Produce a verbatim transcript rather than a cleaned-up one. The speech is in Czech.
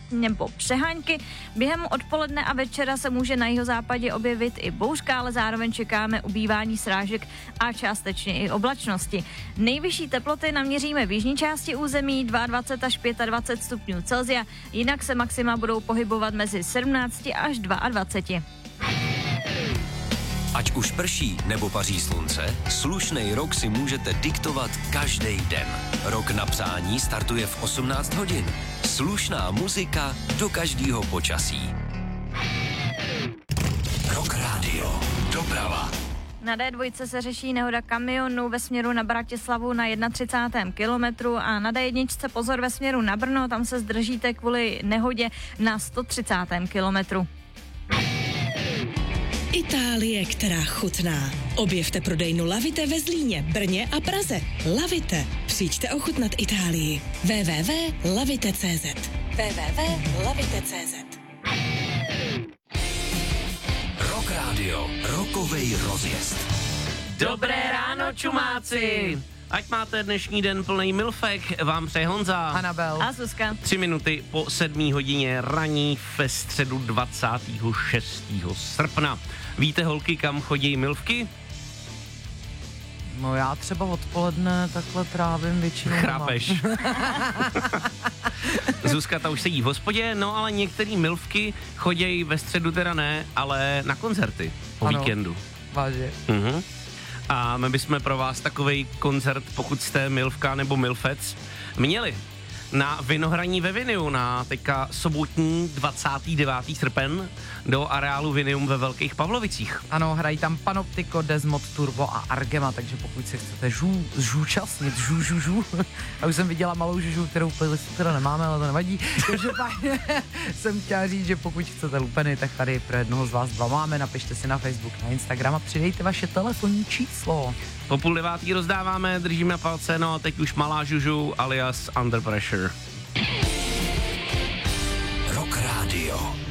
nebo přehánky. Během odpoledne a večera se může na jihozápadě objevit i bouřka, ale zároveň čekáme ubývání srážek a částečně i oblačnosti. Nejvyšší teploty naměříme v jižní části území dvacet dva až dvacet pět stupňů Celsia, jinak se maxima budou pohybovat mezi sedmnáct až dvacet dva. Ať už prší nebo paří slunce, slušnej rok si můžete diktovat každý den. Rok na přání startuje v osmnáct hodin. Slušná muzika do každého počasí. Rock Radio. Doprava. Na dé dva se řeší nehoda kamionu ve směru na Bratislavu na třicátém prvním kilometru a na dé jedna pozor ve směru na Brno, tam se zdržíte kvůli nehodě na sto třicátém kilometru. Itálie, která chutná. Objevte prodejnu Lavite ve Zlíně, Brně a Praze. Lavite. Přijďte ochutnat Itálii. w w w tečka lavite tečka c z w w w tečka lavite tečka c z Rock Radio. Rokovej rozjezd. Dobré ráno, čumáci! Ať máte dnešní den plný milfek, vám přeje Honza, Anabel a Zuzka. Tři minuty po sedmé hodině raní ve středu dvacátého šestého srpna. Víte, holky, kam chodí milfky? No já třeba odpoledne takhle trávím většinou. Chrápeš. Zuzka ta už sedí v hospodě, no ale některý milfky chodí ve středu teda ne, ale na koncerty o Ano. víkendu. Vážně. Mhm. A my bychom pro vás takovej koncert, pokud jste milfka nebo milfec, měli na Vinohraní ve Viniu na teďka sobotní dvacátého devátého srpen do areálu Vinium ve Velkých Pavlovicích. Ano, hrají tam Panoptiko, Desmod, Turbo a Argema, takže pokud se chcete žů, zúčastnit, žů, žů, žů. A už jsem viděla malou žužu, kterou playlistu teda nemáme, ale to nevadí. Každopádně jsem chtěla říct, že pokud chcete lupeny, tak tady pro jednoho z vás dva máme, napište si na Facebook, na Instagram a přidejte vaše telefonní číslo. Po půl devátý rozdáváme, držíme palce, no a teď už malá žužu alias Under Pressure. Rock Radio.